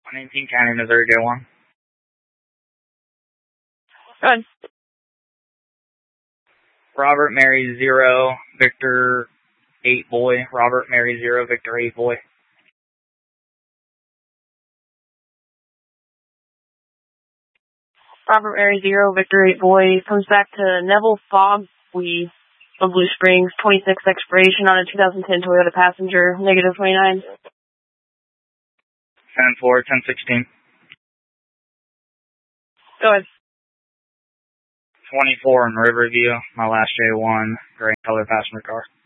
19 County, Missouri, J1. Go ahead. Robert Mary 0, Victor 8 boy. Robert Mary 0, Victor 8 boy. Robert Mary 0, Victor 8 boy. Comes back to Neville Fogg of Blue Springs, 26 expiration on a 2010 Toyota Passenger, negative 29. 10-4, 10-16. Go ahead. 24 in Riverview, my last J1, gray color passenger car.